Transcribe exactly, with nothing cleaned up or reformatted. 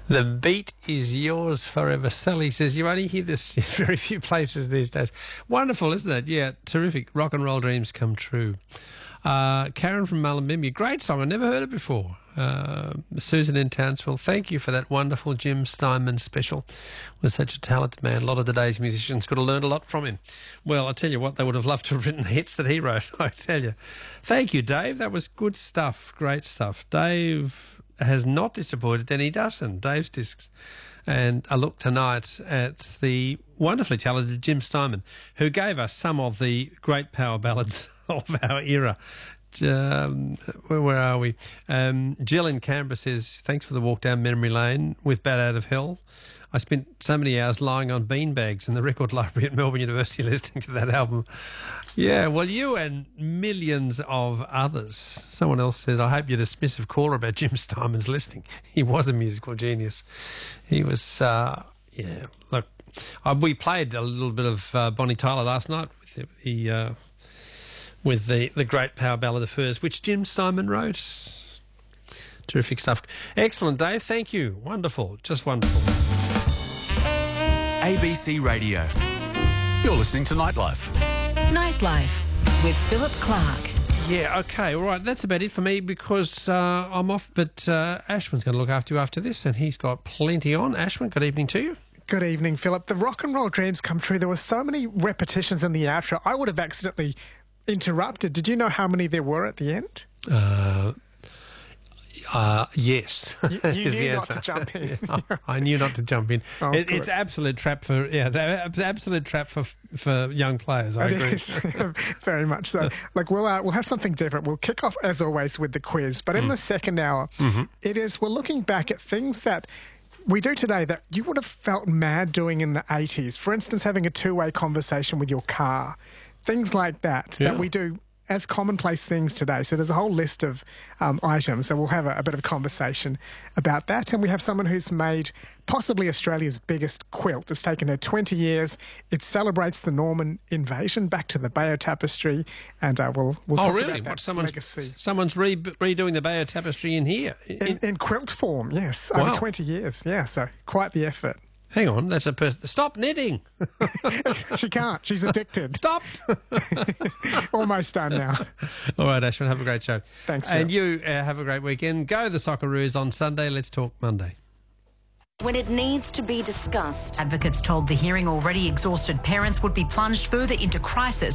The beat is yours forever. Sally says you only hear this in very few places these days. Wonderful, isn't it? Yeah, terrific. Rock and roll dreams come true. Uh, Karen from Mullumbimby, great song. I never heard it before. Uh, Susan in Townsville, thank you for that wonderful Jim Steinman special. Was such a talented man. A lot of today's musicians could have learned a lot from him. Well, I tell you what, they would have loved to have written the hits that he wrote, I tell you. Thank you, Dave. That was good stuff. Great stuff. Dave has not disappointed, and he doesn't. Dave's Discs. And a look tonight at the wonderfully talented Jim Steinman, who gave us some of the great power ballads of our era. Um, where, where are we? Um, Jill in Canberra says, thanks for the walk down memory lane with Bat Out of Hell. I spent so many hours lying on beanbags in the record library at Melbourne University listening to that album. Yeah, well, you and millions of others. Someone else says, I hope you're dismissive caller about Jim Steinman's listening. He was a musical genius. He was, uh, yeah, look, uh, we played a little bit of uh, Bonnie Tyler last night with the... the uh, with the, the great power ballad of hers, which Jim Steinman wrote. Terrific stuff. Excellent, Dave. Thank you. Wonderful. Just wonderful. A B C Radio. You're listening to Nightlife. Nightlife with Philip Clark. Yeah, okay, all right. That's about it for me because uh, I'm off, but uh, Ashwin's going to look after you after this, and he's got plenty on. Ashwin, good evening to you. Good evening, Philip. The rock and roll dreams come true. There were so many repetitions in the outro. I would have accidentally interrupted. Did you know how many there were at the end? Uh, uh, yes. You, you knew not to jump in. Yeah, I knew not to jump in. Oh, it, it's absolute trap for yeah, absolute trap for for young players. I it agree. Is. Very much so. Like we'll uh, we'll have something different. We'll kick off as always with the quiz, but in mm. the second hour, mm-hmm. it is we're looking back at things that we do today that you would have felt mad doing in the eighties. For instance, having a two-way conversation with your car. Things like that, yeah. that we do as commonplace things today. So there's a whole list of um, items. So we'll have a, a bit of conversation about that. And we have someone who's made possibly Australia's biggest quilt. It's taken her twenty years. It celebrates the Norman invasion back to the Bayeux Tapestry. And uh, we'll, we'll oh, talk really? about that what, someone's, legacy. Someone's re- redoing the Bayeux Tapestry in here? In, in, in quilt form, yes. Wow. Over twenty years, yeah. So quite the effort. Hang on, that's a person. Stop knitting. She can't. She's addicted. Stop. Almost done now. All right, Ashwin, have a great show. Thanks. And you uh, have a great weekend. Go the Socceroos on Sunday. Let's talk Monday. When it needs to be discussed. Advocates told the hearing already exhausted parents would be plunged further into crisis